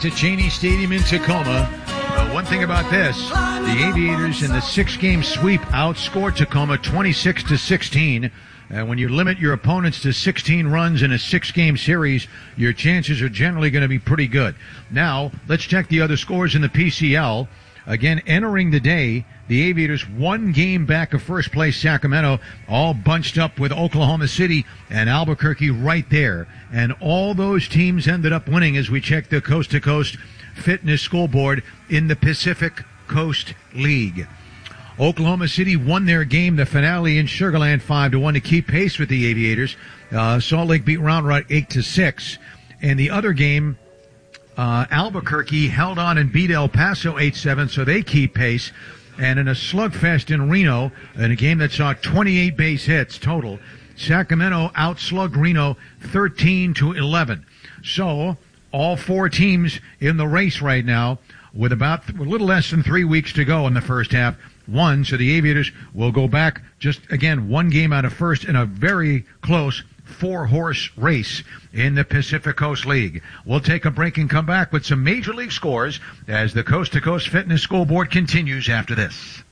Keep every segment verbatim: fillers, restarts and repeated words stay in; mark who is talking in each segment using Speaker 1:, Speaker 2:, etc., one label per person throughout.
Speaker 1: At Cheney Stadium in Tacoma. Uh, one thing about this, the Aviators in the six-game sweep outscored Tacoma twenty-six to sixteen. And when you limit your opponents to sixteen runs in a six-game series, your chances are generally going to be pretty good. Now, let's check the other scores in the P C L. Again, entering the day, the Aviators one game back of first place Sacramento, all bunched up with Oklahoma City and Albuquerque right there. And all those teams ended up winning as we check the Coast to Coast Fitness Scoreboard in the Pacific Coast League. Oklahoma City won their game, the finale in Sugar Land, five to one to keep pace with the Aviators. Uh, Salt Lake beat Round Rock eight to six. And the other game, uh, Albuquerque held on and beat El Paso eight seven, so they keep pace. And in a slugfest in Reno, in a game that saw twenty-eight base hits total, Sacramento outslugged Reno thirteen to eleven. So, all four teams in the race right now, with about a little less than three weeks to go in the first half, won. So the Aviators will go back just, again, one game out of first in a very close four-horse race in the Pacific Coast League. We'll take a break and come back with some Major League scores as the Coast to Coast Fitness Scoreboard continues after this.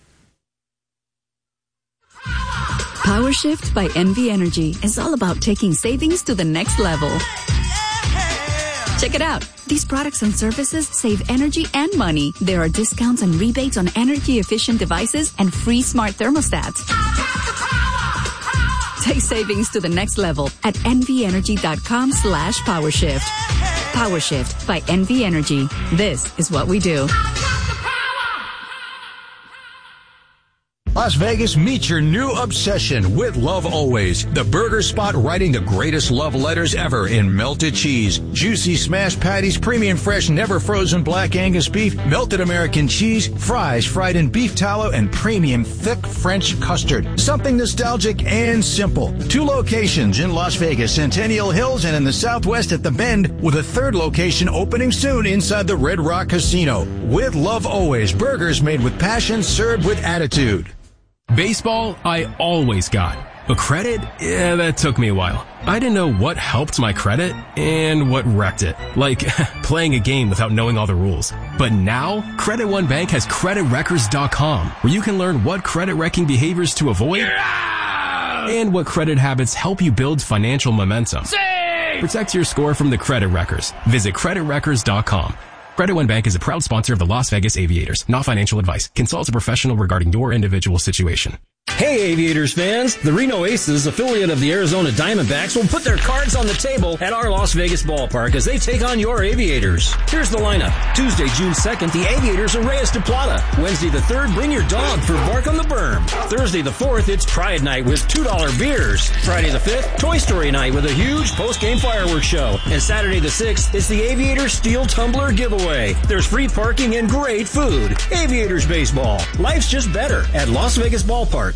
Speaker 2: PowerShift by N V Energy is all about taking savings to the next level. Check it out. These products and services save energy and money. There are discounts and rebates on energy-efficient devices and free smart thermostats. Take savings to the next level at nvenergy.com slash PowerShift. PowerShift by N V Energy. This is what we do.
Speaker 3: Las Vegas, meet your new obsession with Love Always. The burger spot writing the greatest love letters ever in melted cheese, juicy smashed patties, premium fresh, never frozen black Angus beef, melted American cheese, fries fried in beef tallow, and premium thick French custard. Something nostalgic and simple. Two locations in Las Vegas, Centennial Hills, and in the Southwest at The Bend, with a third location opening soon inside the Red Rock Casino. With Love Always, burgers made with passion, served with attitude.
Speaker 4: Baseball, I always got. But credit, yeah, that took me a while. I didn't know what helped my credit and what wrecked it. Like, playing a game without knowing all the rules. But now, Credit One Bank has credit wreckers dot com, where you can learn what credit-wrecking behaviors to avoid and what credit habits help you build financial momentum. Save! Protect your score from the credit wreckers. Visit credit wreckers dot com. Credit One Bank is a proud sponsor of the Las Vegas Aviators. Not financial advice. Consult a professional regarding your individual situation.
Speaker 5: Hey, Aviators fans! The Reno Aces, affiliate of the Arizona Diamondbacks, will put their cards on the table at our Las Vegas ballpark as they take on your Aviators. Here's the lineup. Tuesday, June second, the Aviators are Reyes de Plata. Wednesday the third, bring your dog for Bark on the Berm. Thursday the fourth, it's Pride Night with two dollar beers. Friday the fifth, Toy Story Night with a huge post-game fireworks show. And Saturday the sixth, it's the Aviators Steel Tumbler giveaway. There's free parking and great food. Aviators baseball. Life's just better at Las Vegas Ballpark.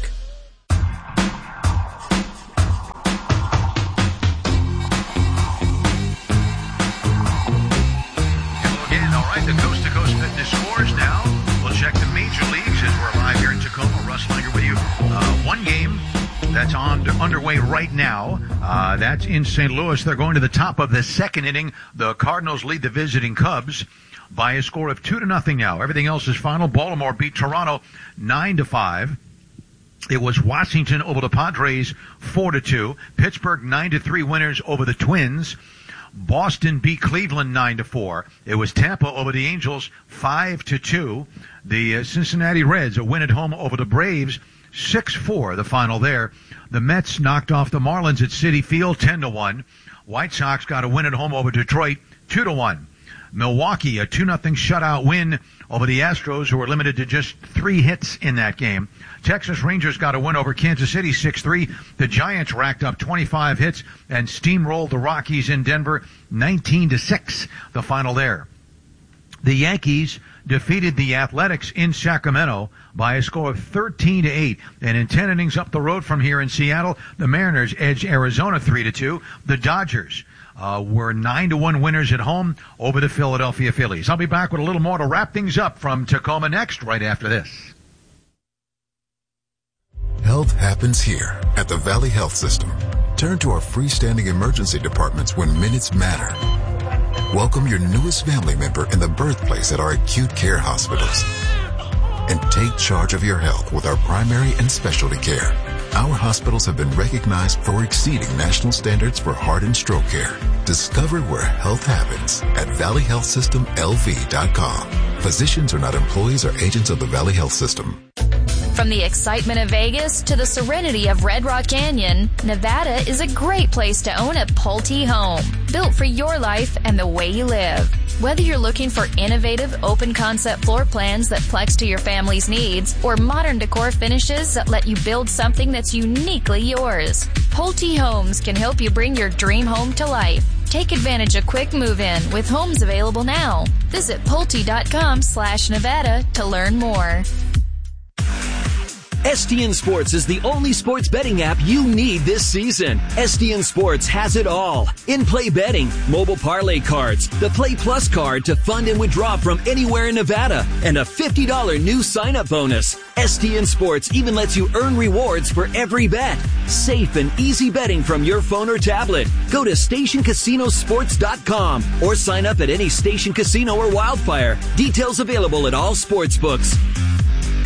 Speaker 1: The Coast to Coast Fitness scores now. We'll check the major leagues as we're live here in Tacoma. Russ Langer with you. Uh, one game that's on underway right now. Uh, that's in Saint Louis. They're going to the top of the second inning. The Cardinals lead the visiting Cubs by a score of two to nothing now. Everything else is final. Baltimore beat Toronto nine to five. It was Washington over the Padres four to two. Pittsburgh nine to three winners over the Twins. Boston beat Cleveland nine to four. It was Tampa over the Angels five to two. The uh, Cincinnati Reds a win at home over the Braves six four, the final there. The Mets knocked off the Marlins at Citi Field ten to one. White Sox got a win at home over Detroit two to one. Milwaukee a two nothing shutout win over the Astros, who were limited to just three hits in that game. Texas Rangers got a win over Kansas City six three. The Giants racked up twenty-five hits and steamrolled the Rockies in Denver nineteen to six, the final there. The Yankees defeated the Athletics in Sacramento by a score of thirteen to eight. And in ten innings up the road from here in Seattle, the Mariners edged Arizona three to two. The Dodgers uh, were nine to one winners at home over the Philadelphia Phillies. I'll be back with a little more to wrap things up from Tacoma next, right after this.
Speaker 6: Health happens here at the Valley Health System. Turn to our freestanding emergency departments when minutes matter. Welcome your newest family member in the birthplace at our acute care hospitals. And take charge of your health with our primary and specialty care. Our hospitals have been recognized for exceeding national standards for heart and stroke care. Discover where health happens at valley health system L V dot com. Physicians are not employees or agents of the Valley Health System.
Speaker 7: From the excitement of Vegas to the serenity of Red Rock Canyon, Nevada is a great place to own a Pulte home, built for your life and the way you live. Whether you're looking for innovative, open-concept floor plans that flex to your family's needs, or modern decor finishes that let you build something that's uniquely yours, Pulte Homes can help you bring your dream home to life. Take advantage of quick move-in with homes available now. Visit Pulte.com slash Nevada to learn more.
Speaker 8: S T N Sports is the only sports betting app you need this season. S T N Sports has it all. In-play betting, mobile parlay cards, the Play Plus card to fund and withdraw from anywhere in Nevada, and a fifty dollars new sign-up bonus. S T N Sports even lets you earn rewards for every bet. Safe and easy betting from your phone or tablet. Go to station casino sports dot com or sign up at any Station Casino or Wildfire. Details available at all sports books.